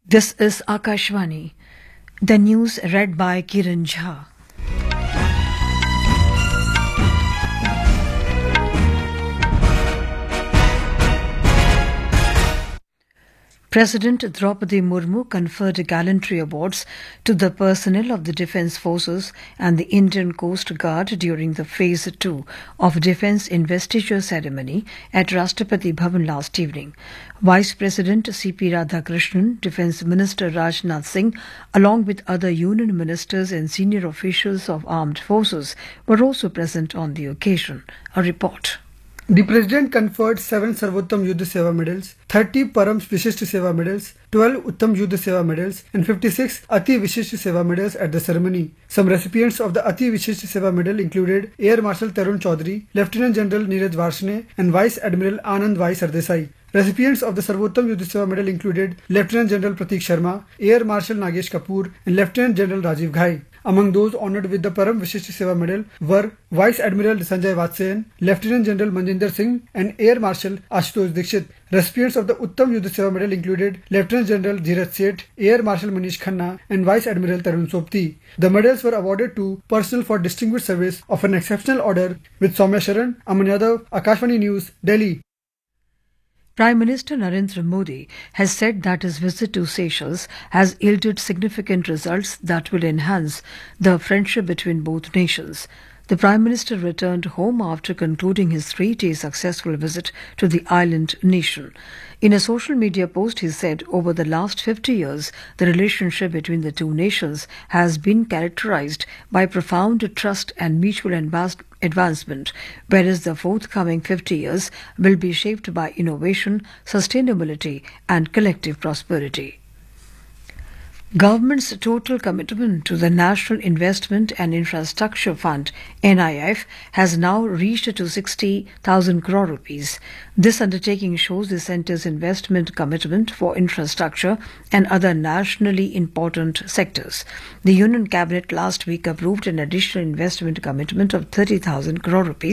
This is Akashvani. The news read by Kiran Jha. President Draupadi Murmu conferred gallantry awards to the personnel of the Defence Forces and the Indian Coast Guard during the Phase 2 of Defence Investiture Ceremony at Rashtrapati Bhavan last evening. Vice President C.P. Radhakrishnan, Defence Minister Rajnath Singh, along with other Union ministers and senior officials of armed forces, were also present on the occasion. A report. The President conferred 7 Sarvottam Yuddha Seva medals, 30 Param Vishisht Seva medals, 12 Uttam Yuddha Seva medals, and 56 Ati Vishisht Seva medals at the ceremony. Some recipients of the Ati Vishisht Seva medal included Air Marshal Tarun Chaudhary, Lieutenant General Neeraj Varshne, and Vice Admiral Anand Vai Sardesai. Recipients of the Sarvottam Yuddha Seva medal included Lieutenant General Prateek Sharma, Air Marshal Nagesh Kapoor, and Lieutenant General Rajiv Ghai. Among those honoured with the Param Vishisht Seva medal were Vice Admiral Sanjay Vatsayan, Lieutenant General Manjinder Singh, and Air Marshal Ashutosh Dikshit. Recipients of the Uttam Yuddha Seva medal included Lieutenant General Dheeraj Seth, Air Marshal Manish Khanna, and Vice Admiral Tarun Sopti. The medals were awarded to personnel for distinguished service of an exceptional order with Soumya Sharan, Aman Yadav, Akashvani News, Delhi. Prime Minister Narendra Modi has said that his visit to Seychelles has yielded significant results that will enhance the friendship between both nations. The Prime Minister returned home after concluding his 3-day successful visit to the island nation. In a social media post, he said, over the last 50 years, the relationship between the two nations has been characterized by profound trust and mutual advancement, whereas the forthcoming 50 years will be shaped by innovation, sustainability, and collective prosperity. Government's total commitment to the National Investment and Infrastructure Fund (NIF) has now reached to 60,000 crore rupees. This undertaking shows the centre's investment commitment for infrastructure and other nationally important sectors. The Union Cabinet last week approved an additional investment commitment of 30,000 crore rupees